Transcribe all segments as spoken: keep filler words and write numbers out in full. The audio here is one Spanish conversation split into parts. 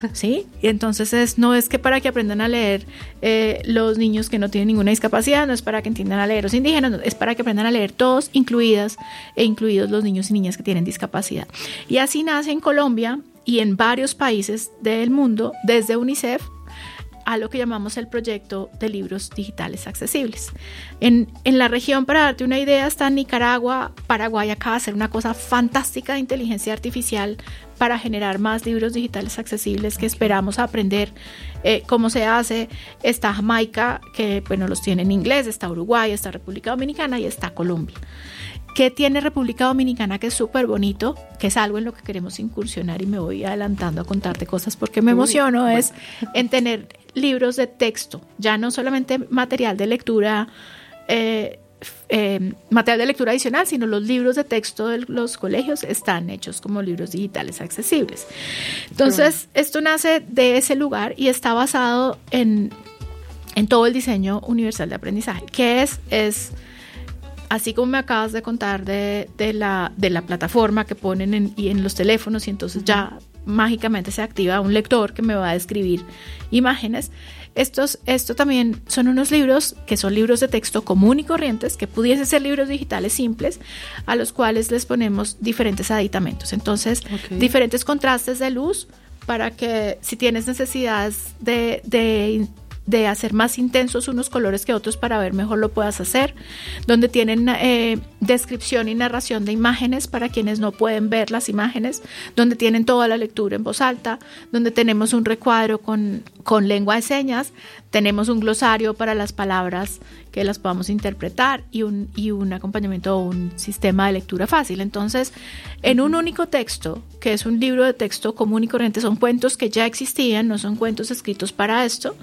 ¿Sí? Y entonces es, no es que para que aprendan a leer eh, los niños que no tienen ninguna discapacidad, no es para que entiendan a leer los indígenas, no, es para que aprendan a leer todos, incluidas e incluidos los niños y niñas que tienen discapacidad. Y así nace en Colombia y en varios países del mundo, desde UNICEF, a lo que llamamos el proyecto de libros digitales accesibles. En, en la región, para darte una idea, está Nicaragua, Paraguay acaba de hacer una cosa fantástica de inteligencia artificial para generar más libros digitales accesibles que esperamos aprender eh, cómo se hace. Está Jamaica, que bueno, los tiene en inglés, está Uruguay, está República Dominicana y está Colombia. ¿Qué tiene República Dominicana que es súper bonito? Que es algo en lo que queremos incursionar y me voy adelantando a contarte cosas porque me emociono, Uy, es bueno. en tener libros de texto, ya no solamente material de lectura, eh, eh, material de lectura adicional, sino los libros de texto de los colegios están hechos como libros digitales accesibles. Entonces, bueno. esto nace de ese lugar y está basado en, en todo el diseño universal de aprendizaje, que es... es así como me acabas de contar de, de, la, de la plataforma que ponen en, y en los teléfonos y entonces ya mágicamente se activa un lector que me va a describir imágenes. Estos, esto también son unos libros que son libros de texto común y corrientes, que pudiesen ser libros digitales simples, a los cuales les ponemos diferentes aditamentos. Entonces, okay. diferentes contrastes de luz para que si tienes necesidades de... de de hacer más intensos unos colores que otros para ver mejor lo puedas hacer, donde tienen eh, descripción y narración de imágenes para quienes no pueden ver las imágenes, donde tienen toda la lectura en voz alta, donde tenemos un recuadro con, con lengua de señas, tenemos un glosario para las palabras que las podamos interpretar y un, y un acompañamiento o un sistema de lectura fácil. Entonces, en un único texto, que es un libro de texto común y corriente, son cuentos que ya existían, no son cuentos escritos para esto.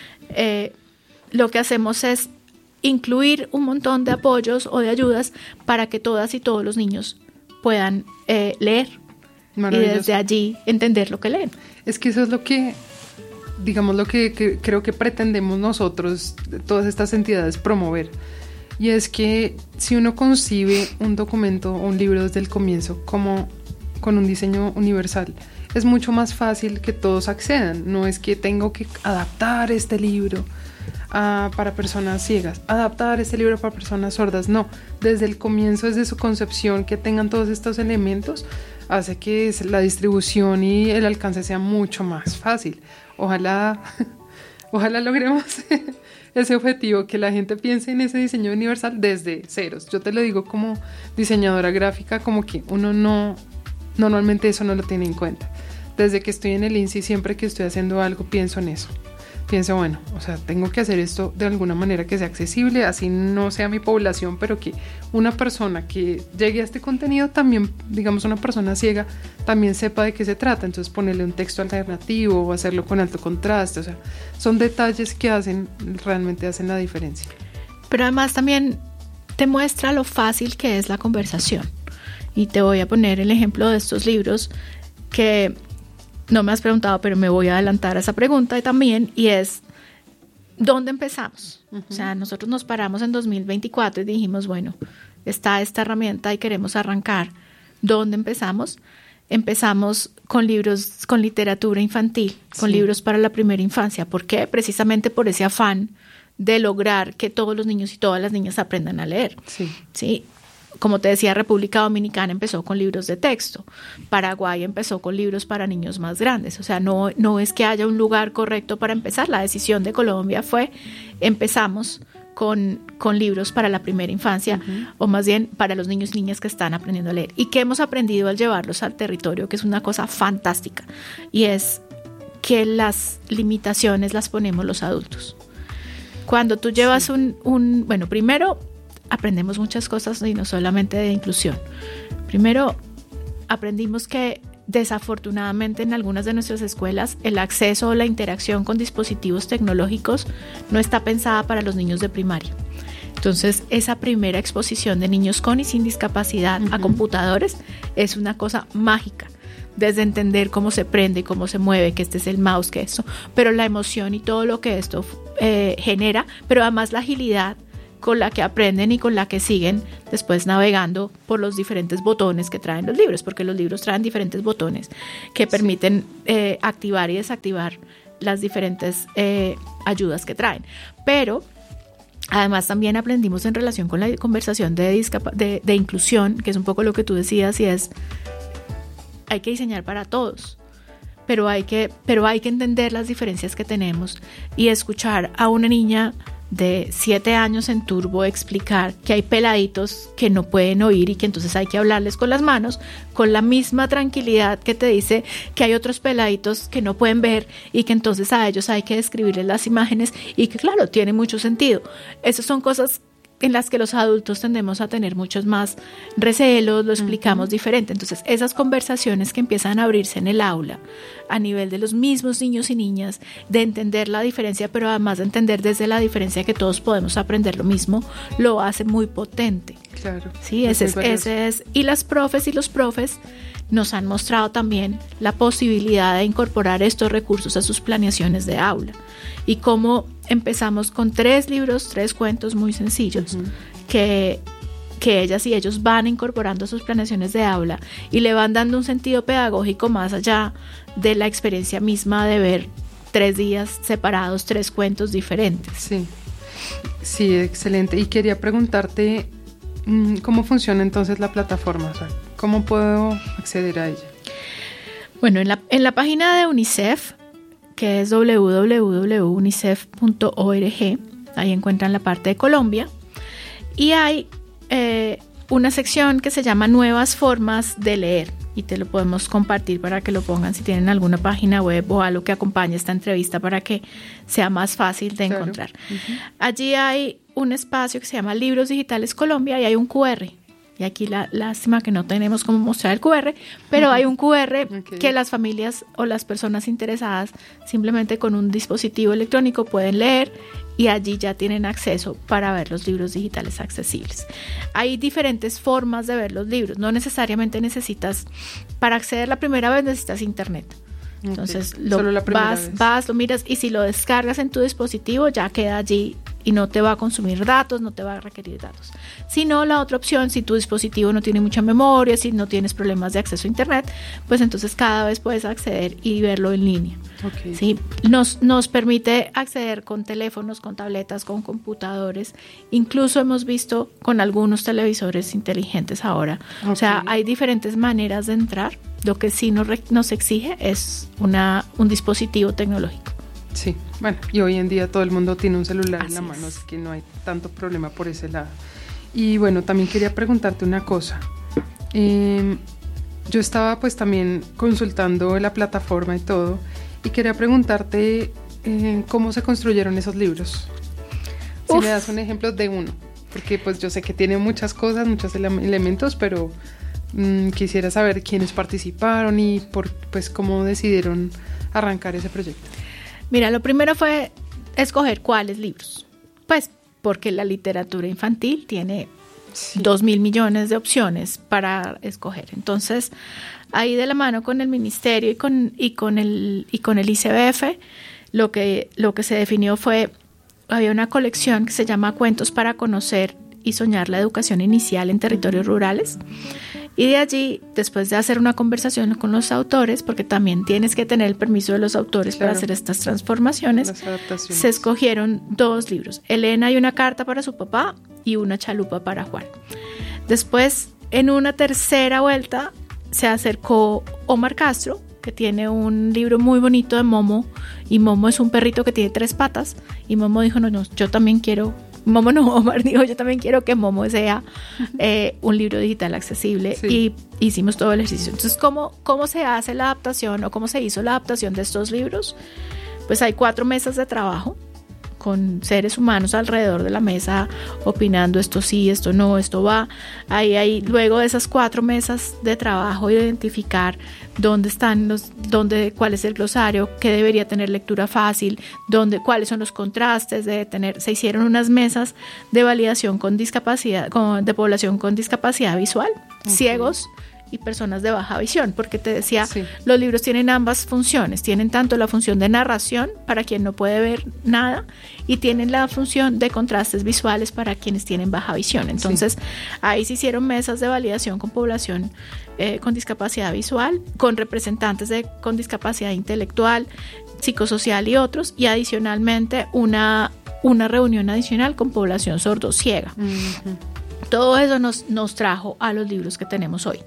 Eh, lo que hacemos es incluir un montón de apoyos o de ayudas para que todas y todos los niños puedan eh, leer y desde allí entender lo que leen. Es que eso es lo que, digamos, lo que, que creo que pretendemos nosotros, todas estas entidades, promover. Y es que si uno concibe un documento o un libro desde el comienzo como con un diseño universal, es mucho más fácil que todos accedan. No es que tengo que adaptar este libro uh, para personas ciegas, adaptar este libro para personas sordas. No, desde el comienzo, desde su concepción, que tengan todos estos elementos, hace que la distribución y el alcance sea mucho más fácil. Ojalá, ojalá logremos ese objetivo, que la gente piense en ese diseño universal desde ceros. Yo te lo digo como diseñadora gráfica, como que uno no... Normalmente eso no lo tiene en cuenta. Desde que estoy en el I N S I, siempre que estoy haciendo algo, pienso en eso. Pienso, bueno, o sea, tengo que hacer esto de alguna manera que sea accesible, así no sea mi población, pero que una persona que llegue a este contenido también, digamos una persona ciega, también sepa de qué se trata. Entonces ponerle un texto alternativo o hacerlo con alto contraste, o sea, son detalles que hacen, realmente hacen la diferencia. Pero además también te muestra lo fácil que es la conversación. Y te voy a poner el ejemplo de estos libros que no me has preguntado, pero me voy a adelantar a esa pregunta también, y es, ¿dónde empezamos? Uh-huh. O sea, nosotros nos paramos en dos mil veinticuatro y dijimos, bueno, está esta herramienta y queremos arrancar. ¿Dónde empezamos? Empezamos con libros, con literatura infantil, con sí. libros para la primera infancia. ¿Por qué? Precisamente por ese afán de lograr que todos los niños y todas las niñas aprendan a leer. Sí. Sí. Como te decía, República Dominicana empezó con libros de texto, Paraguay empezó con libros para niños más grandes. O sea, no, no es que haya un lugar correcto para empezar. La decisión de Colombia fue, empezamos con, con libros para la primera infancia, uh-huh. o más bien para los niños y niñas que están aprendiendo a leer. ¿Y qué hemos aprendido al llevarlos al territorio? Que es una cosa fantástica, y es que las limitaciones las ponemos los adultos. Cuando tú llevas sí. un, un, bueno, primero aprendemos muchas cosas y no solamente de inclusión. Primero, aprendimos que desafortunadamente en algunas de nuestras escuelas el acceso o la interacción con dispositivos tecnológicos no está pensada para los niños de primaria. Entonces, esa primera exposición de niños con y sin discapacidad uh-huh. a computadores es una cosa mágica. Desde entender cómo se prende, cómo se mueve, que este es el mouse, que esto, pero la emoción y todo lo que esto eh, genera, pero además la agilidad con la que aprenden y con la que siguen después navegando por los diferentes botones que traen los libros, porque los libros traen diferentes botones que permiten sí. eh, activar y desactivar las diferentes eh, ayudas que traen. Pero además también aprendimos en relación con la conversación de, discap- de, de inclusión, que es un poco lo que tú decías, y es, hay que diseñar para todos. Pero hay que, pero hay que entender las diferencias que tenemos y escuchar a una niña de siete años en turbo explicar que hay peladitos que no pueden oír y que entonces hay que hablarles con las manos, con la misma tranquilidad que te dice que hay otros peladitos que no pueden ver y que entonces a ellos hay que describirles las imágenes y que claro, tiene mucho sentido. Esas son cosas en las que los adultos tendemos a tener muchos más recelos, lo explicamos uh-huh. diferente. Entonces, esas conversaciones que empiezan a abrirse en el aula, a nivel de los mismos niños y niñas, de entender la diferencia, pero además de entender desde la diferencia que todos podemos aprender lo mismo, lo hace muy potente. Claro. Sí, ese es, ese es. Y las profes y los profes nos han mostrado también la posibilidad de incorporar estos recursos a sus planeaciones de aula. Y cómo empezamos con tres libros, tres cuentos muy sencillos, uh-huh. que, que ellas y ellos van incorporando a sus planeaciones de aula y le van dando un sentido pedagógico más allá de la experiencia misma de ver tres días separados, tres cuentos diferentes. Sí, sí, excelente. Y quería preguntarte, ¿cómo funciona entonces la plataforma? O sea, ¿cómo puedo acceder a ella? Bueno, en la, en la página de UNICEF, que es doble u doble u doble u punto unicef punto org, ahí encuentran la parte de Colombia, y hay eh, una sección que se llama Nuevas Formas de Leer, y te lo podemos compartir para que lo pongan si tienen alguna página web o algo que acompañe esta entrevista para que sea más fácil de claro. encontrar. Uh-huh. Allí hay un espacio que se llama Libros Digitales Colombia y hay un cu erre. Y aquí la lástima que no tenemos cómo mostrar el cu erre, pero hay un cu erre okay. que las familias o las personas interesadas simplemente con un dispositivo electrónico pueden leer y allí ya tienen acceso para ver los libros digitales accesibles. Hay diferentes formas de ver los libros, no necesariamente necesitas, para acceder la primera vez necesitas internet. Entonces okay. lo Solo la vas, vez. vas, lo miras y si lo descargas en tu dispositivo ya queda allí y no te va a consumir datos, no te va a requerir datos. Si no, la otra opción, si tu dispositivo no tiene mucha memoria, si no tienes problemas de acceso a internet, pues entonces cada vez puedes acceder y verlo en línea. Okay. ¿Sí? Nos, nos permite acceder con teléfonos, con tabletas, con computadores, incluso hemos visto con algunos televisores inteligentes ahora. Okay. O sea, hay diferentes maneras de entrar. Lo que sí nos, nos exige es una, un dispositivo tecnológico. Sí, bueno, y hoy en día todo el mundo tiene un celular así en la mano, es. Así que no hay tanto problema por ese lado. Y bueno, también quería preguntarte una cosa. Eh, yo estaba pues también consultando la plataforma y todo, y quería preguntarte eh, cómo se construyeron esos libros. Si Uf. me das un ejemplo de uno, porque pues yo sé que tiene muchas cosas, muchos ele- elementos, pero mmm, quisiera saber quiénes participaron y por, pues cómo decidieron arrancar ese proyecto. Mira, lo primero fue escoger cuáles libros, pues porque la literatura infantil tiene sí. dos mil millones de opciones para escoger. Entonces, ahí de la mano con el ministerio y con, y con el y con el I C B F, lo que, lo que se definió fue, había una colección que se llama Cuentos para conocer y soñar la educación inicial en territorios rurales. Y de allí, después de hacer una conversación con los autores, porque también tienes que tener el permiso de los autores claro. para hacer estas transformaciones, se escogieron dos libros, Elena y una carta para su papá y una chalupa para Juan. Después, en una tercera vuelta, se acercó Omar Castro, que tiene un libro muy bonito de Momo, y Momo es un perrito que tiene tres patas, y Momo dijo, no, no, yo también quiero... Momo no, Omar dijo, yo también quiero que Momo sea eh, un libro digital accesible sí. y hicimos todo el ejercicio. Entonces, ¿cómo, ¿cómo se hace la adaptación o cómo se hizo la adaptación de estos libros? Pues hay cuatro mesas de trabajo con seres humanos alrededor de la mesa opinando esto sí, esto no, esto va. Ahí hay luego de esas cuatro mesas de trabajo identificar dónde están los, dónde, cuál es el glosario, qué debería tener lectura fácil, dónde, cuáles son los contrastes de tener. Se hicieron unas mesas de validación con discapacidad, con, de población con discapacidad visual, okay. ciegos y personas de baja visión, porque te decía, sí. los libros tienen ambas funciones, tienen tanto la función de narración para quien no puede ver nada y tienen la función de contrastes visuales para quienes tienen baja visión. Entonces, sí. ahí se hicieron mesas de validación con población eh, con discapacidad visual, con representantes de, con discapacidad intelectual, psicosocial y otros, y adicionalmente una, una reunión adicional con población sordo-ciega. Uh-huh. Todo eso nos, nos trajo a los libros que tenemos hoy.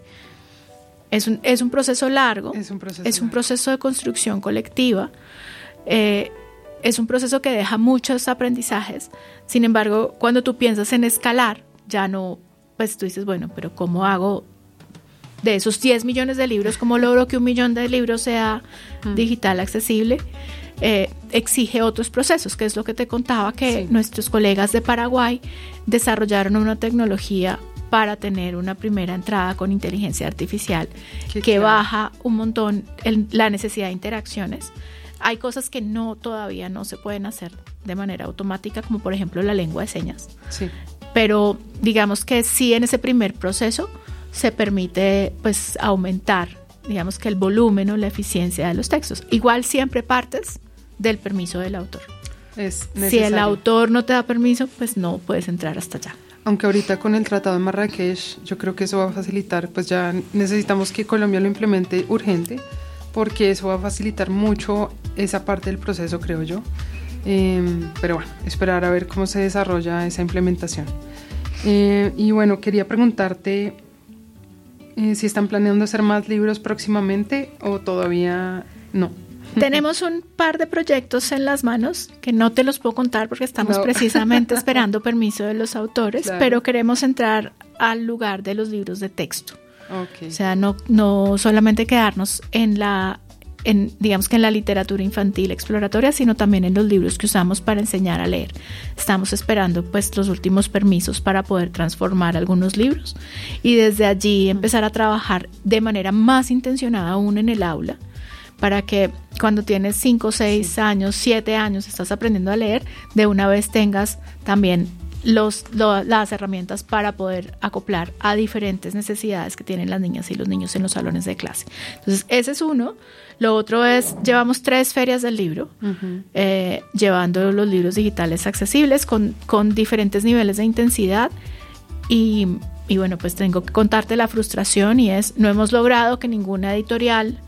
Es un, es un proceso largo, es un proceso, es un proceso de construcción colectiva, eh, es un proceso que deja muchos aprendizajes. Sin embargo, cuando tú piensas en escalar, ya no, pues tú dices, bueno, pero ¿cómo hago de esos diez millones de libros? ¿Cómo logro que un millón de libros sea mm. digital accesible? Eh, exige otros procesos, que es lo que te contaba, que sí. nuestros colegas de Paraguay desarrollaron una tecnología para tener una primera entrada con inteligencia artificial que claro. baja un montón el, la necesidad de interacciones. Hay cosas que no todavía no se pueden hacer de manera automática, como por ejemplo la lengua de señas. Sí. Pero digamos que sí, en ese primer proceso se permite pues aumentar, digamos que el volumen o la eficiencia de los textos. Igual siempre partes del permiso del autor. Es necesario. Si el autor no te da permiso, pues no puedes entrar hasta allá. Aunque ahorita con el Tratado de Marrakech, yo creo que eso va a facilitar, pues ya necesitamos que Colombia lo implemente urgente, porque eso va a facilitar mucho esa parte del proceso, creo yo. Eh, pero bueno, esperar a ver cómo se desarrolla esa implementación. Eh, y bueno, quería preguntarte eh, si están planeando hacer más libros próximamente o todavía no. Tenemos un par de proyectos en las manos que no te los puedo contar porque estamos no. precisamente esperando permiso de los autores, claro. pero queremos entrar al lugar de los libros de texto. Okay. O sea, no, no solamente quedarnos en la, en, digamos que en la literatura infantil exploratoria, sino también en los libros que usamos para enseñar a leer. Estamos esperando pues los últimos permisos para poder transformar algunos libros y desde allí empezar a trabajar de manera más intencionada aún en el aula, para que cuando tienes cinco, seis sí. años, siete años, estás aprendiendo a leer, de una vez tengas también los, lo, las herramientas para poder acoplar a diferentes necesidades que tienen las niñas y los niños en los salones de clase. Entonces, ese es uno. Lo otro es, llevamos tres ferias del libro, uh-huh. eh, llevando los libros digitales accesibles con, con diferentes niveles de intensidad y, y bueno, pues tengo que contarte la frustración y es, no hemos logrado que ninguna editorial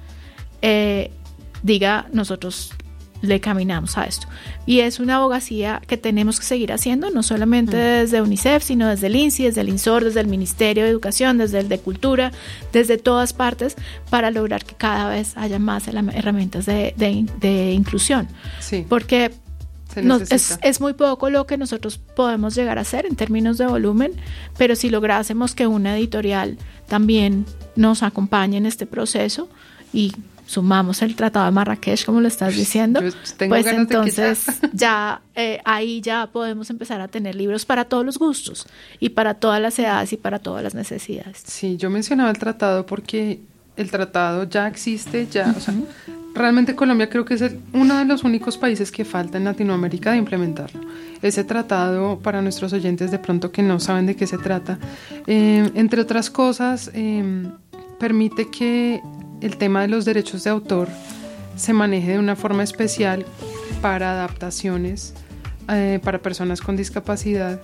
Eh, diga nosotros le caminamos a esto, y es una abogacía que tenemos que seguir haciendo, no solamente mm. desde UNICEF, sino desde el INSI, desde el INSOR, desde el Ministerio de Educación, desde el de Cultura, desde todas partes, para lograr que cada vez haya más herramientas de, de, de inclusión, sí. porque no, es, es muy poco lo que nosotros podemos llegar a hacer en términos de volumen, pero si lográsemos que una editorial también nos acompañe en este proceso y sumamos el Tratado de Marrakech, como lo estás diciendo, pues entonces ya eh, ahí ya podemos empezar a tener libros para todos los gustos y para todas las edades y para todas las necesidades. Sí, yo mencionaba el tratado porque el tratado ya existe, ya, uh-huh. o sea, realmente Colombia creo que es el, uno de los únicos países que falta en Latinoamérica de implementarlo. Ese tratado, para nuestros oyentes de pronto que no saben de qué se trata, eh, entre otras cosas, eh, permite que el tema de los derechos de autor se maneje de una forma especial para adaptaciones eh, para personas con discapacidad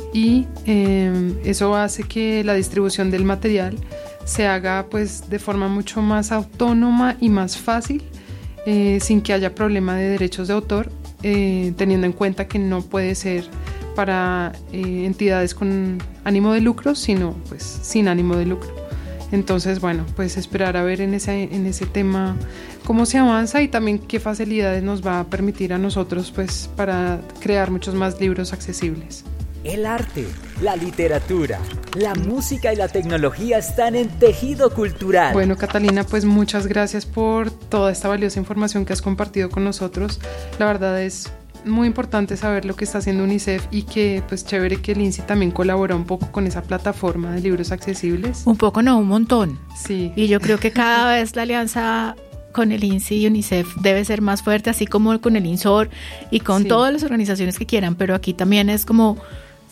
y eh, eso hace que la distribución del material se haga pues de forma mucho más autónoma y más fácil eh, sin que haya problema de derechos de autor, eh, teniendo en cuenta que no puede ser para eh, entidades con ánimo de lucro, sino pues sin ánimo de lucro. Entonces, bueno, pues esperar a ver en ese, en ese tema cómo se avanza y también qué facilidades nos va a permitir a nosotros pues para crear muchos más libros accesibles. El arte, la literatura, la música y la tecnología están en Tejido Cultural. Bueno, Catalina, pues muchas gracias por toda esta valiosa información que has compartido con nosotros. La verdad es muy importante saber lo que está haciendo UNICEF y que pues chévere que el INSI también colabora un poco con esa plataforma de libros accesibles. Un poco no, un montón. Sí. Y yo creo que cada vez la alianza con el INSI y UNICEF debe ser más fuerte, así como con el INSOR y con sí. todas las organizaciones que quieran, pero aquí también es como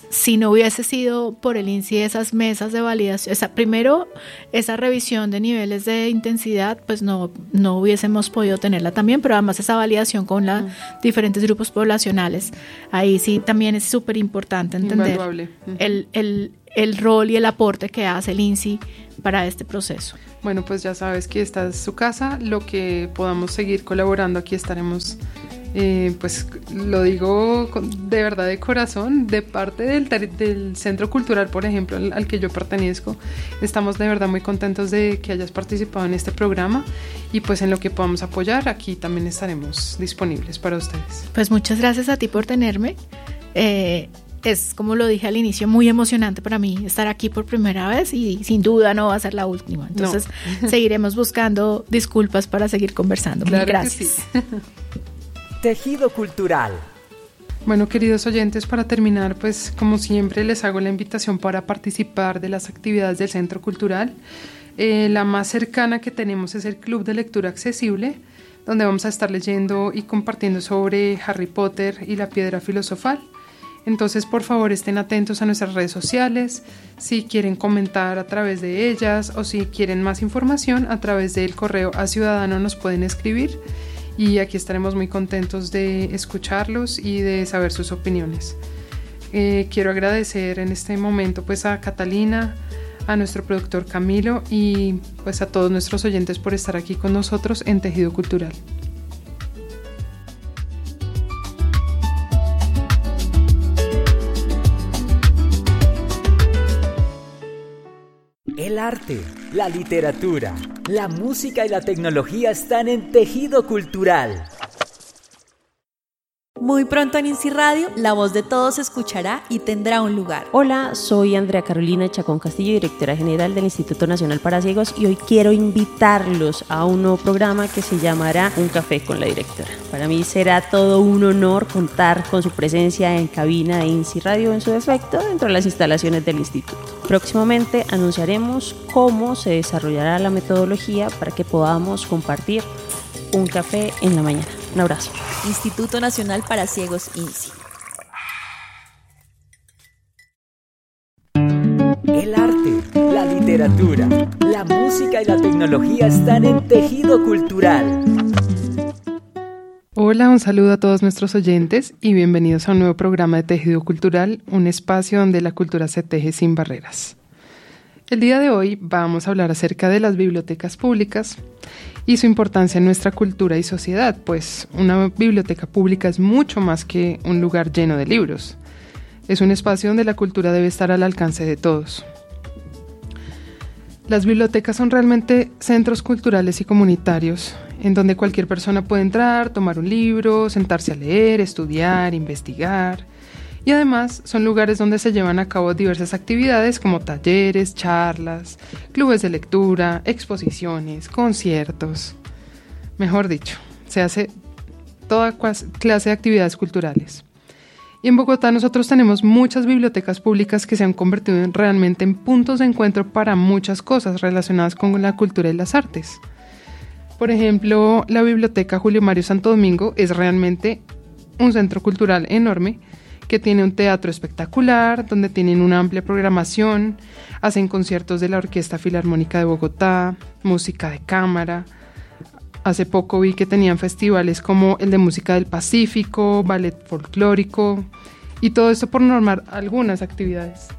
si no hubiese sido por el I N S I esas mesas de validación, esa, primero esa revisión de niveles de intensidad, pues no, no hubiésemos podido tenerla también, pero además esa validación con los uh-huh. diferentes grupos poblacionales, ahí sí también es súper importante entender uh-huh. el, el, el rol y el aporte que hace el I N S I para este proceso. Bueno, pues ya sabes que esta es su casa, lo que podamos seguir colaborando, aquí estaremos. Eh, pues lo digo con, de verdad de corazón, de parte del, del Centro Cultural, por ejemplo, al, al que yo pertenezco, estamos de verdad muy contentos de que hayas participado en este programa y pues en lo que podamos apoyar, aquí también estaremos disponibles para ustedes. Pues muchas gracias a ti por tenerme. Eh, es, como lo dije al inicio, muy emocionante para mí estar aquí por primera vez y sin duda no va a ser la última. Entonces no. Seguiremos buscando disculpas para seguir conversando. Claro, Mil gracias. Que sí. Tejido cultural. Bueno, queridos oyentes, para terminar, pues como siempre les hago la invitación para participar de las actividades del Centro Cultural. Eh, la más cercana que tenemos es el Club de Lectura Accesible, donde vamos a estar leyendo y compartiendo sobre Harry Potter y la Piedra Filosofal. Entonces, por favor, estén atentos a nuestras redes sociales, si quieren comentar a través de ellas o si quieren más información a través del correo a Ciudadano nos pueden escribir. Y aquí estaremos muy contentos de escucharlos y de saber sus opiniones. Eh, quiero agradecer en este momento pues a Catalina, a nuestro productor Camilo y pues a todos nuestros oyentes por estar aquí con nosotros en Tejido Cultural. El arte, la literatura, la música y la tecnología están en Tejido Cultural. Muy pronto en INSI Radio, la voz de todos se escuchará y tendrá un lugar. Hola, soy Andrea Carolina Chacón Castillo, directora general del Instituto Nacional para Ciegos, y hoy quiero invitarlos a un nuevo programa que se llamará Un Café con la Directora. Para mí será todo un honor contar con su presencia en cabina de INSI Radio en su defecto dentro de las instalaciones del instituto. Próximamente anunciaremos cómo se desarrollará la metodología para que podamos compartir un café en la mañana. Un abrazo. Instituto Nacional para Ciegos INSI. El arte, la literatura, la música y la tecnología están en Tejido Cultural. Hola, un saludo a todos nuestros oyentes y bienvenidos a un nuevo programa de Tejido Cultural, un espacio donde la cultura se teje sin barreras. El día de hoy vamos a hablar acerca de las bibliotecas públicas y su importancia en nuestra cultura y sociedad, pues una biblioteca pública es mucho más que un lugar lleno de libros. Es un espacio donde la cultura debe estar al alcance de todos. Las bibliotecas son realmente centros culturales y comunitarios, en donde cualquier persona puede entrar, tomar un libro, sentarse a leer, estudiar, investigar. Y además son lugares donde se llevan a cabo diversas actividades como talleres, charlas, clubes de lectura, exposiciones, conciertos. Mejor dicho, se hace toda clase de actividades culturales. Y en Bogotá nosotros tenemos muchas bibliotecas públicas que se han convertido en, realmente en puntos de encuentro para muchas cosas relacionadas con la cultura y las artes. Por ejemplo, la Biblioteca Julio Mario Santo Domingo es realmente un centro cultural enorme que tiene un teatro espectacular, donde tienen una amplia programación, hacen conciertos de la Orquesta Filarmónica de Bogotá, música de cámara. Hace poco vi que tenían festivales como el de Música del Pacífico, ballet folclórico, y todo esto por nombrar algunas actividades.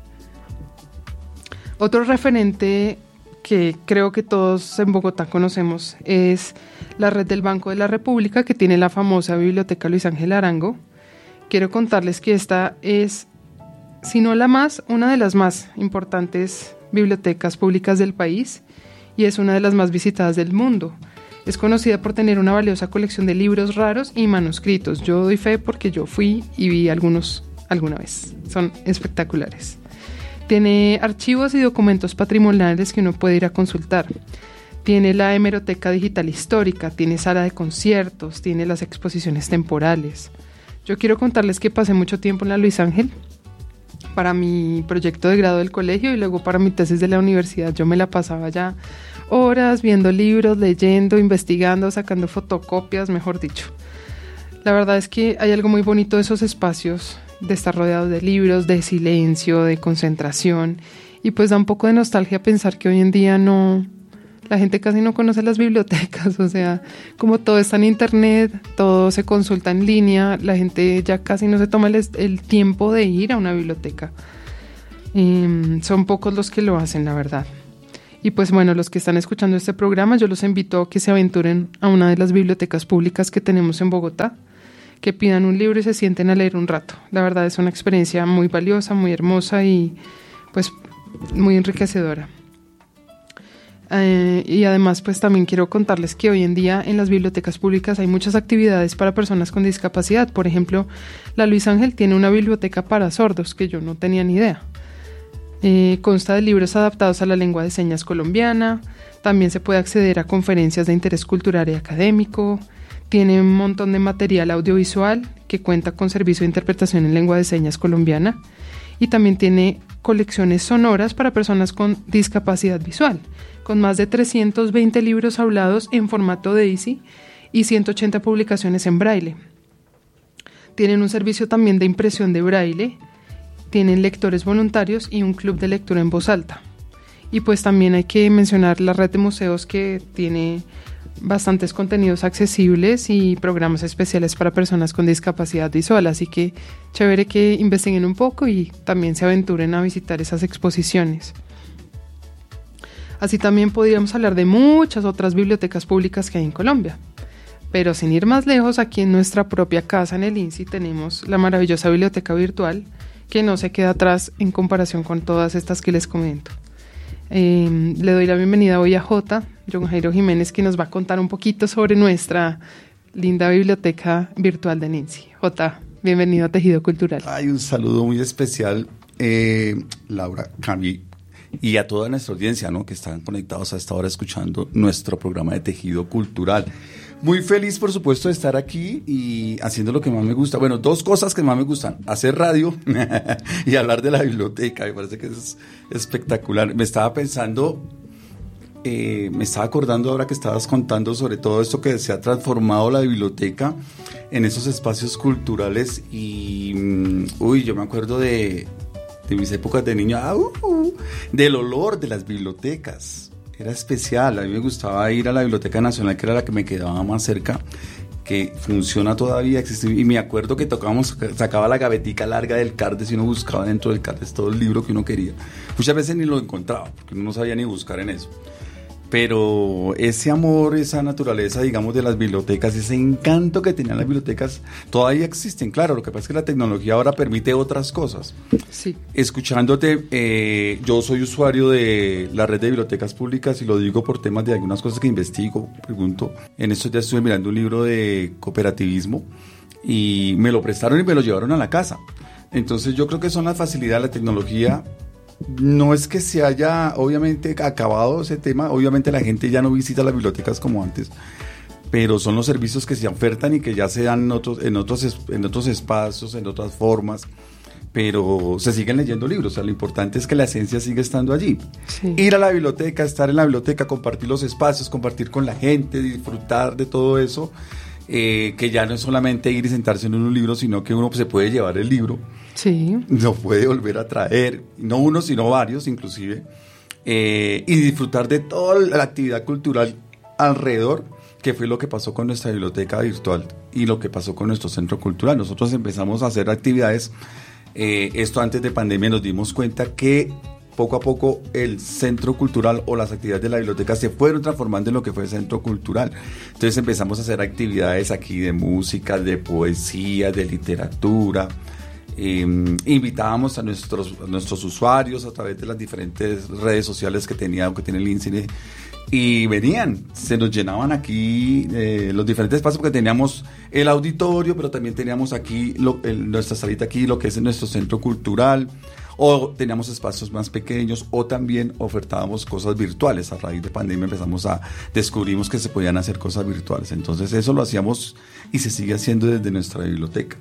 Otro referente que creo que todos en Bogotá conocemos es la red del Banco de la República, que tiene la famosa Biblioteca Luis Ángel Arango. Quiero contarles que esta es, si no la más, una de las más importantes bibliotecas públicas del país y es una de las más visitadas del mundo. Es conocida por tener una valiosa colección de libros raros y manuscritos. Yo doy fe porque yo fui y vi algunos alguna vez. Son espectaculares. Tiene archivos y documentos patrimoniales que uno puede ir a consultar. Tiene la hemeroteca digital histórica, tiene sala de conciertos, tiene las exposiciones temporales. Yo quiero contarles que pasé mucho tiempo en la Luis Ángel para mi proyecto de grado del colegio y luego para mi tesis de la universidad. Yo me la pasaba ya horas viendo libros, leyendo, investigando, sacando fotocopias, mejor dicho. La verdad es que hay algo muy bonito de esos espacios de estar rodeados de libros, de silencio, de concentración. Y pues da un poco de nostalgia pensar que hoy en día no, la gente casi no conoce las bibliotecas, o sea, como todo está en internet, todo se consulta en línea, la gente ya casi no se toma el, el tiempo de ir a una biblioteca. Eh, son pocos los que lo hacen, la verdad. Y pues bueno, los que están escuchando este programa, yo los invito a que se aventuren a una de las bibliotecas públicas que tenemos en Bogotá, que pidan un libro y se sienten a leer un rato. La verdad es una experiencia muy valiosa, muy hermosa y pues muy enriquecedora. Eh, y además pues también quiero contarles que hoy en día en las bibliotecas públicas hay muchas actividades para personas con discapacidad. Por ejemplo, la Luis Ángel tiene una biblioteca para sordos que yo no tenía ni idea. Eh, consta de libros adaptados a la lengua de señas colombiana. También se puede acceder a conferencias de interés cultural y académico. Tiene un montón de material audiovisual que cuenta con servicio de interpretación en lengua de señas colombiana. Y también tiene colecciones sonoras para personas con discapacidad visual, con más de trescientos veinte libros hablados en formato DAISY y ciento ochenta publicaciones en braille. Tienen un servicio también de impresión de braille, tienen lectores voluntarios y un club de lectura en voz alta. Y pues también hay que mencionar la red de museos que tiene bastantes contenidos accesibles y programas especiales para personas con discapacidad visual, así que chévere que investiguen un poco y también se aventuren a visitar esas exposiciones. Así también podríamos hablar de muchas otras bibliotecas públicas que hay en Colombia, pero sin ir más lejos, aquí en nuestra propia casa en el INSI tenemos la maravillosa biblioteca virtual que no se queda atrás en comparación con todas estas que les comento. Eh, le doy la bienvenida hoy a J. John Jairo Jiménez, que nos va a contar un poquito sobre nuestra linda biblioteca virtual de Ninsi. J, bienvenido a Tejido Cultural. Hay un saludo muy especial, eh, Laura, Cami, y a toda nuestra audiencia, ¿no?, que están conectados a esta hora escuchando nuestro programa de Tejido Cultural. Muy feliz, por supuesto, de estar aquí y haciendo lo que más me gusta. Bueno, dos cosas que más me gustan: hacer radio y hablar de la biblioteca. Me parece que es espectacular. Me estaba pensando, eh, me estaba acordando ahora que estabas contando sobre todo esto que se ha transformado la biblioteca en esos espacios culturales y, um, uy, yo me acuerdo de, de mis épocas de niño, ah, uh, uh, del olor de las bibliotecas. Era especial, a mí me gustaba ir a la Biblioteca Nacional, que era la que me quedaba más cerca, que funciona todavía, existe, y me acuerdo que tocábamos, sacaba la gavetica larga del Cardes y uno buscaba dentro del Cardes todo el libro que uno quería. Muchas veces ni lo encontraba, porque uno no sabía ni buscar en eso. Pero ese amor, esa naturaleza, digamos, de las bibliotecas, ese encanto que tenían las bibliotecas, todavía existen. Claro, lo que pasa es que la tecnología ahora permite otras cosas. Sí. Escuchándote, eh, yo soy usuario de la red de bibliotecas públicas y lo digo por temas de algunas cosas que investigo, pregunto. En estos días estuve mirando un libro de cooperativismo y me lo prestaron y me lo llevaron a la casa. Entonces yo creo que son las facilidades, la tecnología. No es que se haya obviamente acabado ese tema, obviamente la gente ya no visita las bibliotecas como antes, pero son los servicios que se ofertan y que ya se dan en otros, en otros, en otros espacios, en otras formas, pero se siguen leyendo libros. O sea, lo importante es que la esencia sigue estando allí. Sí. Ir a la biblioteca, estar en la biblioteca, compartir los espacios, compartir con la gente, disfrutar de todo eso. Eh, que ya no es solamente ir y sentarse en un libro, sino que uno se puede llevar el libro, sí, lo puede volver a traer, no uno sino varios inclusive, eh, y disfrutar de toda la actividad cultural alrededor, que fue lo que pasó con nuestra biblioteca virtual y lo que pasó con nuestro centro cultural. Nosotros empezamos a hacer actividades, eh, esto antes de pandemia, nos dimos cuenta que poco a poco el centro cultural o las actividades de la biblioteca se fueron transformando en lo que fue el centro cultural. Entonces empezamos a hacer actividades aquí de música, de poesía, de literatura. Eh, invitábamos a nuestros, a nuestros usuarios a través de las diferentes redes sociales que tenía o que tiene el INSI y venían, se nos llenaban aquí eh, los diferentes espacios, porque teníamos el auditorio, pero también teníamos aquí lo, el, nuestra salita aquí, lo que es nuestro centro cultural. O teníamos espacios más pequeños, o también ofertábamos cosas virtuales. A raíz de pandemia empezamos a descubrimos que se podían hacer cosas virtuales. Entonces eso lo hacíamos y se sigue haciendo desde nuestra biblioteca.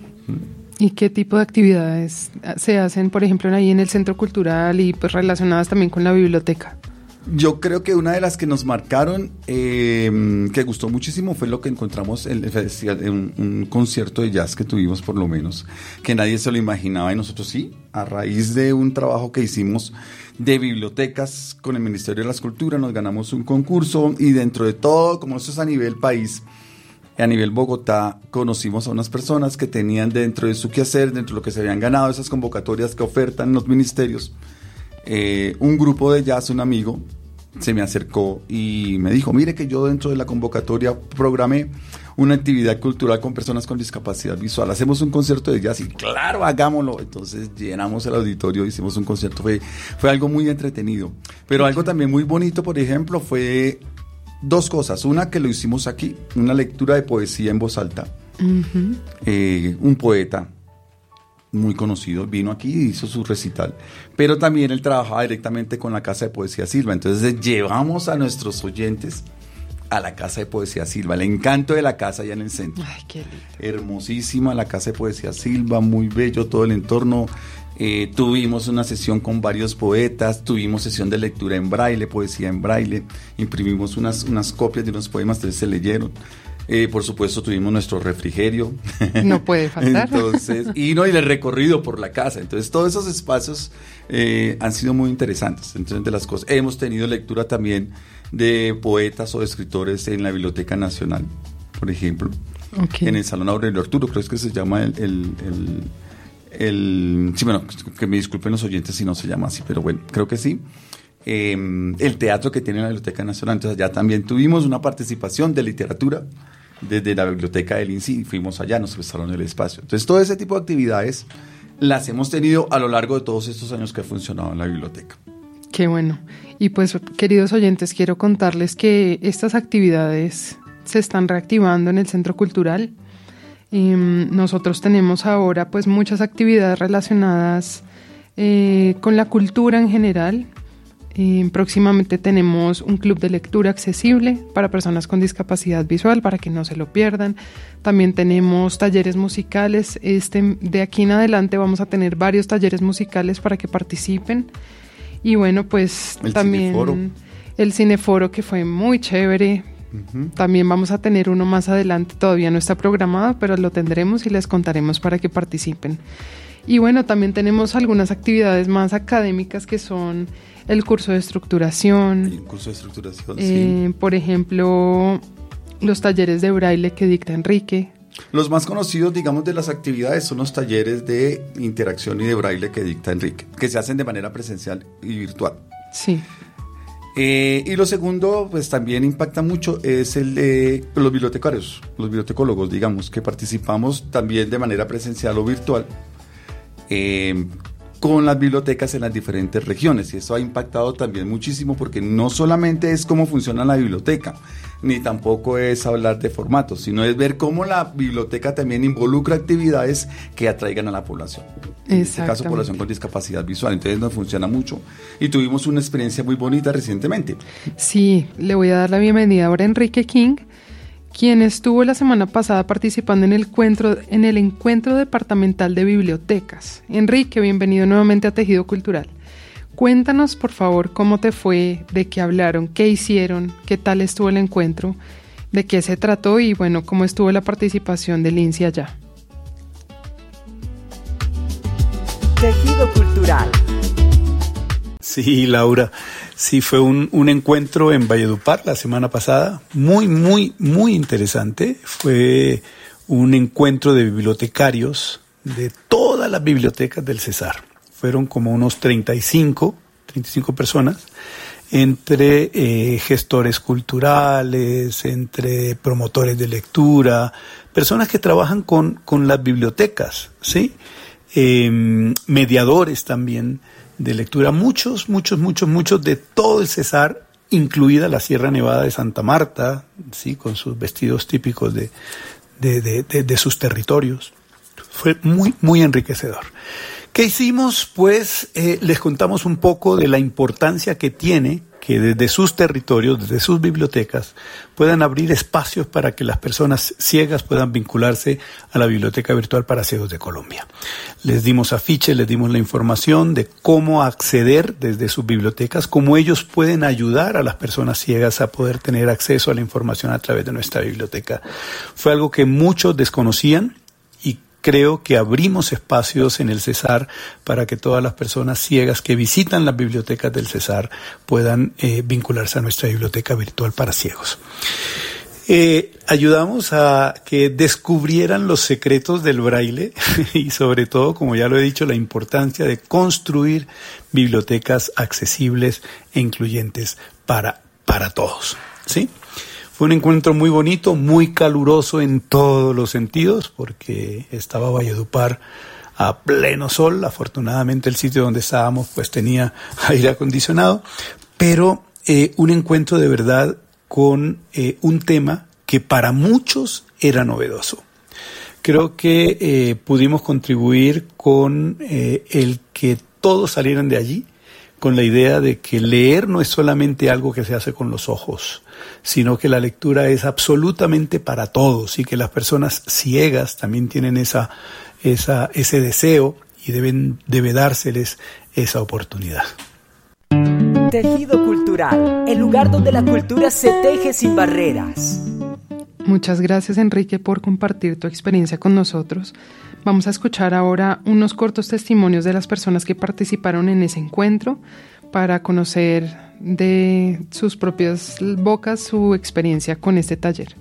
¿Y qué tipo de actividades se hacen, por ejemplo, ahí en el centro cultural y pues relacionadas también con la biblioteca? Yo creo que una de las que nos marcaron, eh, que gustó muchísimo, fue lo que encontramos en, en un, un concierto de jazz que tuvimos, por lo menos, que nadie se lo imaginaba y nosotros sí, a raíz de un trabajo que hicimos de bibliotecas con el Ministerio de la Cultura, nos ganamos un concurso y dentro de todo, como esto es a nivel país, a nivel Bogotá, conocimos a unas personas que tenían dentro de su quehacer, dentro de lo que se habían ganado, esas convocatorias que ofertan los ministerios, eh, un grupo de jazz, un amigo, se me acercó y me dijo, mire que yo dentro de la convocatoria programé una actividad cultural con personas con discapacidad visual, hacemos un concierto de jazz y claro, hagámoslo. Entonces llenamos el auditorio, hicimos un concierto, fue, fue algo muy entretenido, pero algo también muy bonito, por ejemplo, fue dos cosas, una que lo hicimos aquí, una lectura de poesía en voz alta, uh-huh. eh, un poeta muy conocido vino aquí y hizo su recital, pero también él trabajaba directamente con la Casa de Poesía Silva, entonces llevamos a nuestros oyentes a la Casa de Poesía Silva, el encanto de la casa allá en el centro. Ay, qué lindo. Hermosísima la Casa de Poesía Silva, muy bello todo el entorno. Eh, tuvimos una sesión con varios poetas, tuvimos sesión de lectura en braille, poesía en braille, imprimimos unas, unas copias de unos poemas, entonces se leyeron. Eh, por supuesto tuvimos nuestro refrigerio. No puede faltar. Entonces, y no, y el recorrido por la casa. Entonces todos esos espacios eh, han sido muy interesantes. Entonces, de las cosas, hemos tenido lectura también de poetas o de escritores en la Biblioteca Nacional, por ejemplo, okay. En el Salón Aurelio Arturo, creo que se llama el, el, el, el sí, bueno, que me disculpen los oyentes si no se llama así, pero bueno, creo que sí. Eh, el teatro que tiene la Biblioteca Nacional, entonces allá también tuvimos una participación de literatura desde la biblioteca del I N S I, fuimos allá, nos prestaron el espacio. Entonces todo ese tipo de actividades las hemos tenido a lo largo de todos estos años que ha funcionado en la biblioteca. Qué bueno. Y pues, queridos oyentes, quiero contarles que estas actividades se están reactivando en el Centro Cultural. Eh, nosotros tenemos ahora pues muchas actividades relacionadas eh, con la cultura en general. Eh, próximamente tenemos un club de lectura accesible para personas con discapacidad visual, para que no se lo pierdan. También tenemos talleres musicales. Este, de aquí en adelante vamos a tener varios talleres musicales para que participen. Y bueno, pues el también cineforo. El cineforo, que fue muy chévere. Uh-huh. También vamos a tener uno más adelante, todavía no está programado, pero lo tendremos y les contaremos para que participen. Y bueno, también tenemos algunas actividades más académicas que son el curso de estructuración. Hay un curso de estructuración, eh, sí. Por ejemplo, los talleres de braille que dicta Enrique. Los más conocidos, digamos, de las actividades son los talleres de interacción y de braille que dicta Enrique, que se hacen de manera presencial y virtual. Sí. Eh, y lo segundo, pues también impacta mucho, es el de los bibliotecarios, los bibliotecólogos, digamos, que participamos también de manera presencial o virtual eh, con las bibliotecas en las diferentes regiones, y eso ha impactado también muchísimo, porque no solamente es cómo funciona la biblioteca, ni tampoco es hablar de formatos, sino es ver cómo la biblioteca también involucra actividades que atraigan a la población. En este caso, población con discapacidad visual. Entonces nos funciona mucho y tuvimos una experiencia muy bonita recientemente. Sí, le voy a dar la bienvenida ahora a Enrique King, quien estuvo la semana pasada participando en el encuentro, en el encuentro departamental de bibliotecas. Enrique, bienvenido nuevamente a Tejido Cultural. Cuéntanos, por favor, cómo te fue, de qué hablaron, qué hicieron, qué tal estuvo el encuentro, de qué se trató y, bueno, cómo estuvo la participación del I N S I allá. Tejido Cultural. Sí, Laura, sí fue un, un encuentro en Valledupar la semana pasada, muy, muy, muy interesante. Fue un encuentro de bibliotecarios de todas las bibliotecas del Cesar. Fueron como unos treinta y cinco personas, entre eh, gestores culturales, entre promotores de lectura, personas que trabajan con, con las bibliotecas, ¿sí? Eh, mediadores también de lectura, muchos, muchos, muchos, muchos de todo el Cesar, incluida la Sierra Nevada de Santa Marta, ¿sí? Con sus vestidos típicos de, de, de, de, de sus territorios. Fue muy, muy enriquecedor. ¿Qué hicimos? Pues eh, les contamos un poco de la importancia que tiene que desde sus territorios, desde sus bibliotecas, puedan abrir espacios para que las personas ciegas puedan vincularse a la Biblioteca Virtual para Ciegos de Colombia. Les dimos afiches, les dimos la información de cómo acceder desde sus bibliotecas, cómo ellos pueden ayudar a las personas ciegas a poder tener acceso a la información a través de nuestra biblioteca. Fue algo que muchos desconocían y creo que abrimos espacios en el Cesar para que todas las personas ciegas que visitan las bibliotecas del Cesar puedan eh, vincularse a nuestra biblioteca virtual para ciegos. Eh, ayudamos a que descubrieran los secretos del braille y sobre todo, como ya lo he dicho, la importancia de construir bibliotecas accesibles e incluyentes para, para todos, ¿sí? Fue un encuentro muy bonito, muy caluroso en todos los sentidos, porque estaba Valledupar a pleno sol. Afortunadamente el sitio donde estábamos pues tenía aire acondicionado, pero eh, un encuentro de verdad con eh, un tema que para muchos era novedoso. Creo que eh, pudimos contribuir con eh, el que todos salieran de allí con la idea de que leer no es solamente algo que se hace con los ojos, sino que la lectura es absolutamente para todos y que las personas ciegas también tienen esa, esa, ese deseo y deben, debe dárseles esa oportunidad. Tejido Cultural, el lugar donde la cultura se teje sin barreras. Muchas gracias, Enrique, por compartir tu experiencia con nosotros. Vamos a escuchar ahora unos cortos testimonios de las personas que participaron en ese encuentro para conocer de sus propias bocas su experiencia con este taller.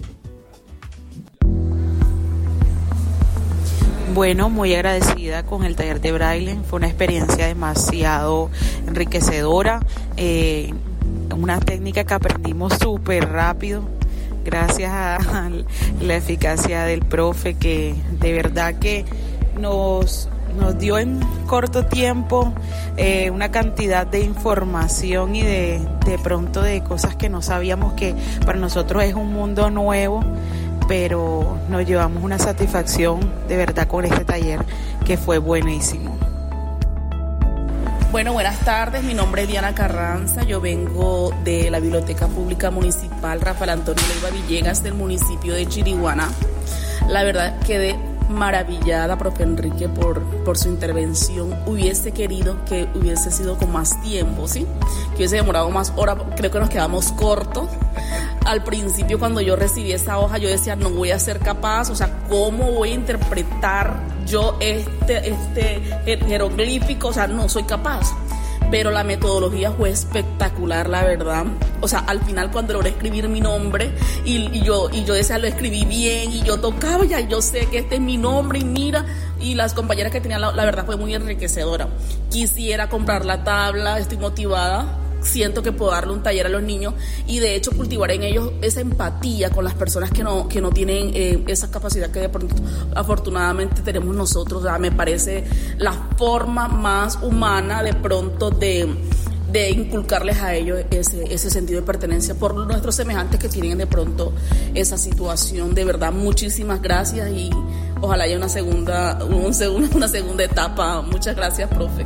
Bueno, muy agradecida con el taller de braille. Fue una experiencia demasiado enriquecedora, eh, una técnica que aprendimos súper rápido. Gracias a la eficacia del profe, que de verdad que nos, nos dio en corto tiempo eh, una cantidad de información y de, de pronto de cosas que no sabíamos, que para nosotros es un mundo nuevo, pero nos llevamos una satisfacción de verdad con este taller que fue buenísimo. Bueno, buenas tardes, mi nombre es Diana Carranza, yo vengo de la Biblioteca Pública Municipal Rafael Antonio Leiva Villegas del municipio de Chiriguaná. La verdad quedé maravillada, profe Enrique, por, por su intervención. Hubiese querido que hubiese sido con más tiempo, ¿sí? Que hubiese demorado más horas, creo que nos quedamos cortos. Al principio, cuando yo recibí esa hoja, yo decía, no voy a ser capaz, o sea, ¿cómo voy a interpretar yo este, este jeroglífico? O sea, no soy capaz. Pero la metodología fue espectacular, la verdad. O sea, al final cuando logré escribir mi nombre y, y yo y yo decía, lo escribí bien, y yo tocaba, ya yo sé que este es mi nombre, y mira, y las compañeras que tenían, la, la verdad fue muy enriquecedora. Quisiera comprar la tabla, estoy motivada. Siento que puedo darle un taller a los niños y de hecho cultivar en ellos esa empatía con las personas que no, que no tienen eh, esa capacidad que de pronto afortunadamente tenemos nosotros. O sea, me parece la forma más humana de pronto de, de inculcarles a ellos ese, ese sentido de pertenencia por nuestros semejantes que tienen de pronto esa situación. De verdad, muchísimas gracias y ojalá haya una segunda, un segundo, una segunda etapa. Muchas gracias, profe.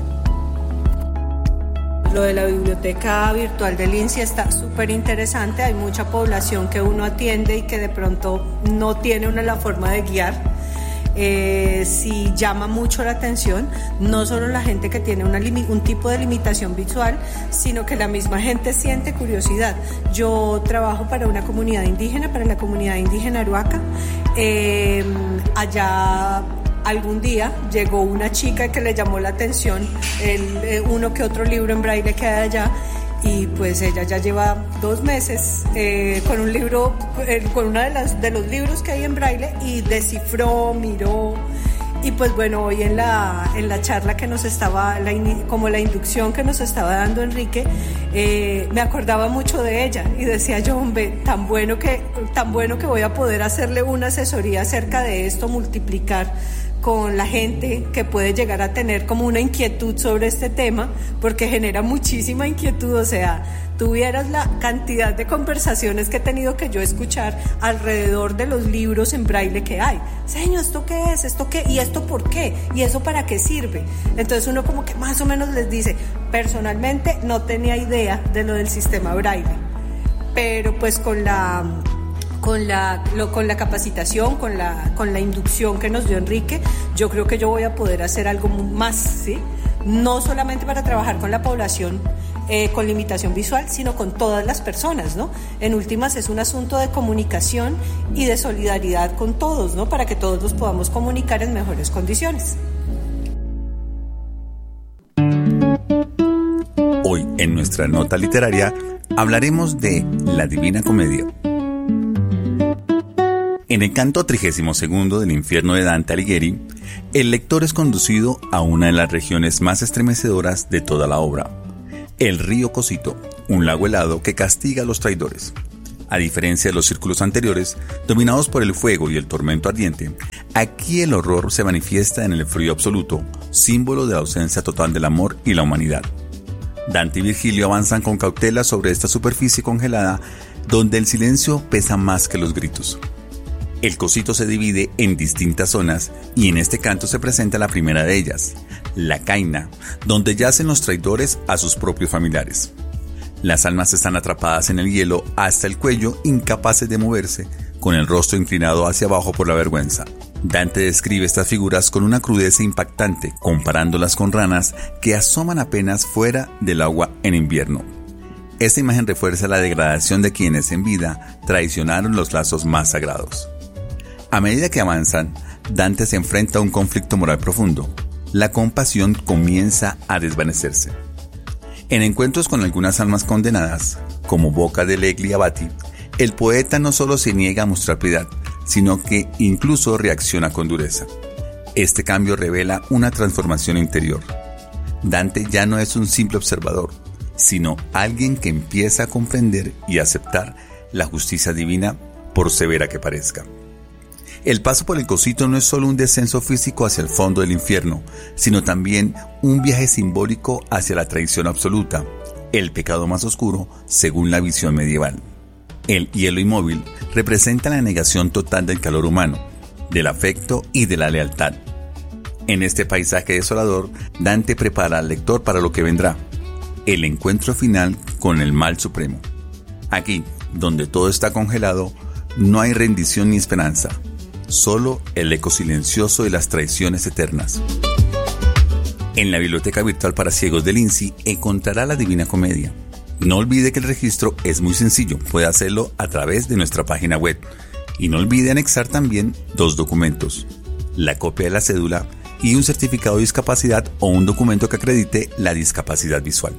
Lo de la biblioteca virtual del I N S I está súper interesante. Hay mucha población que uno atiende y que de pronto no tiene una la forma de guiar. Eh, sí llama mucho la atención, no solo la gente que tiene una limi- un tipo de limitación visual, sino que la misma gente siente curiosidad. Yo trabajo para una comunidad indígena, para la comunidad indígena Aruaca. Eh, allá algún día llegó una chica que le llamó la atención el, eh, uno que otro libro en braille que hay allá, y pues ella ya lleva dos meses eh, con un libro, eh, con uno de, las, de los libros que hay en braille, y descifró, miró, y pues bueno, hoy en la, en la charla que nos estaba, la, como la inducción que nos estaba dando Enrique, eh, me acordaba mucho de ella y decía yo, hombre, tan bueno que, tan bueno que voy a poder hacerle una asesoría acerca de esto, multiplicar con la gente que puede llegar a tener como una inquietud sobre este tema, porque genera muchísima inquietud. O sea, tuvieras la cantidad de conversaciones que he tenido que yo escuchar alrededor de los libros en braille que hay. Señor, ¿esto qué es? ¿Esto qué? ¿Y esto por qué? ¿Y eso para qué sirve? Entonces uno como que más o menos les dice, personalmente no tenía idea de lo del sistema braille, pero pues con la... Con la, lo, con la capacitación, con la, con la inducción que nos dio Enrique, yo creo que yo voy a poder hacer algo más, ¿sí? No solamente para trabajar con la población eh, con limitación visual, sino con todas las personas, ¿no? En últimas es un asunto de comunicación y de solidaridad con todos, ¿no? Para que todos nos podamos comunicar en mejores condiciones. Hoy, en nuestra nota literaria, hablaremos de La Divina Comedia. En el canto trigésimo segundo del Infierno de Dante Alighieri, el lector es conducido a una de las regiones más estremecedoras de toda la obra, el río Cosito, un lago helado que castiga a los traidores. A diferencia de los círculos anteriores, dominados por el fuego y el tormento ardiente, aquí el horror se manifiesta en el frío absoluto, símbolo de la ausencia total del amor y la humanidad. Dante y Virgilio avanzan con cautela sobre esta superficie congelada, donde el silencio pesa más que los gritos. El Cosito se divide en distintas zonas y en este canto se presenta la primera de ellas, la Caina, donde yacen los traidores a sus propios familiares. Las almas están atrapadas en el hielo hasta el cuello, incapaces de moverse, con el rostro inclinado hacia abajo por la vergüenza. Dante describe estas figuras con una crudeza impactante, comparándolas con ranas que asoman apenas fuera del agua en invierno. Esta imagen refuerza la degradación de quienes en vida traicionaron los lazos más sagrados. A medida que avanzan, Dante se enfrenta a un conflicto moral profundo. La compasión comienza a desvanecerse. En encuentros con algunas almas condenadas, como Boca de Legli Abati, el poeta no solo se niega a mostrar piedad, sino que incluso reacciona con dureza. Este cambio revela una transformación interior. Dante ya no es un simple observador, sino alguien que empieza a comprender y aceptar la justicia divina, por severa que parezca. El paso por el Cosito no es solo un descenso físico hacia el fondo del infierno, sino también un viaje simbólico hacia la traición absoluta, el pecado más oscuro según la visión medieval. El hielo inmóvil representa la negación total del calor humano, del afecto y de la lealtad. En este paisaje desolador, Dante prepara al lector para lo que vendrá, el encuentro final con el mal supremo. Aquí, donde todo está congelado, no hay rendición ni esperanza, solo el eco silencioso de las traiciones eternas. En la biblioteca virtual para ciegos del INSI encontrará La Divina Comedia. No olvide que el registro es muy sencillo, puede hacerlo a través de nuestra página web. Y no olvide anexar también dos documentos, la copia de la cédula y un certificado de discapacidad o un documento que acredite la discapacidad visual.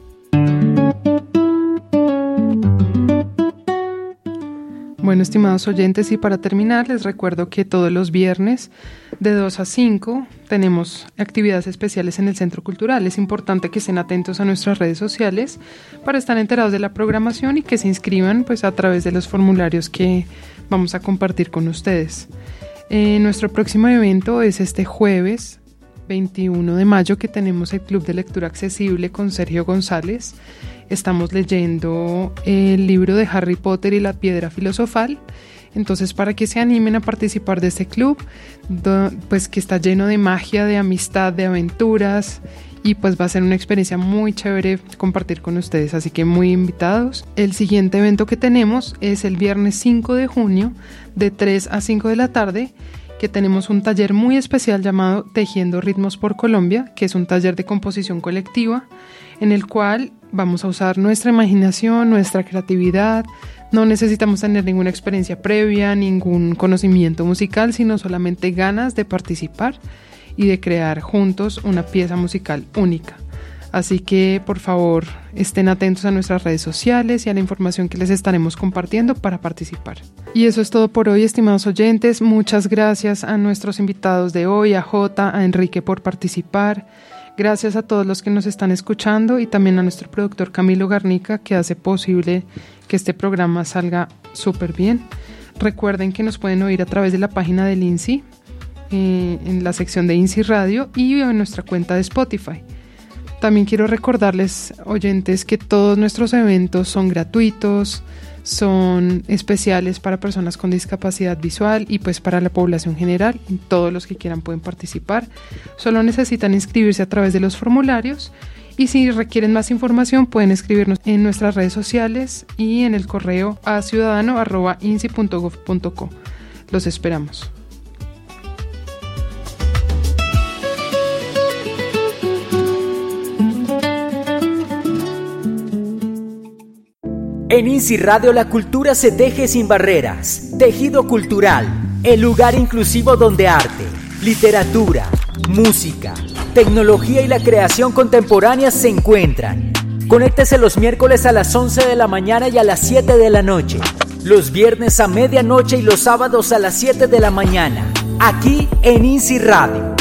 Bueno, estimados oyentes, y para terminar les recuerdo que todos los viernes de dos a cinco tenemos actividades especiales en el Centro Cultural. Es importante que estén atentos a nuestras redes sociales para estar enterados de la programación y que se inscriban pues a través de los formularios que vamos a compartir con ustedes. Eh, nuestro próximo evento es este jueves veintiuno de mayo, que tenemos el Club de Lectura Accesible con Sergio González. Estamos leyendo el libro de Harry Potter y la Piedra Filosofal. Entonces, para que se animen a participar de este club, do, pues que está lleno de magia, de amistad, de aventuras, y pues va a ser una experiencia muy chévere compartir con ustedes, así que muy invitados. El siguiente evento que tenemos es el viernes cinco de junio de tres a cinco de la tarde, que tenemos un taller muy especial llamado Tejiendo Ritmos por Colombia, que es un taller de composición colectiva en el cual vamos a usar nuestra imaginación, nuestra creatividad. No necesitamos tener ninguna experiencia previa, ningún conocimiento musical, sino solamente ganas de participar y de crear juntos una pieza musical única. Así que, por favor, estén atentos a nuestras redes sociales y a la información que les estaremos compartiendo para participar. Y eso es todo por hoy, estimados oyentes. Muchas gracias a nuestros invitados de hoy, a Jota, a Enrique por participar. Gracias a todos los que nos están escuchando y también a nuestro productor Camilo Garnica, que hace posible que este programa salga súper bien. Recuerden que nos pueden oír a través de la página del INSI, eh, en la sección de INSI Radio y en nuestra cuenta de Spotify. también quiero recordarles, oyentes, que todos nuestros eventos son gratuitos, son especiales para personas con discapacidad visual y pues para la población general. Todos los que quieran pueden participar. Solo necesitan inscribirse a través de los formularios y si requieren más información pueden escribirnos en nuestras redes sociales y en el correo a ciudadano arroba insi punto gov punto co. Los esperamos. En INSI Radio la cultura se teje sin barreras. Tejido Cultural, el lugar inclusivo donde arte, literatura, música, tecnología y la creación contemporánea se encuentran. Conéctese los miércoles a las once de la mañana y a las siete de la noche. Los viernes a medianoche y los sábados a las siete de la mañana. Aquí en INSI Radio.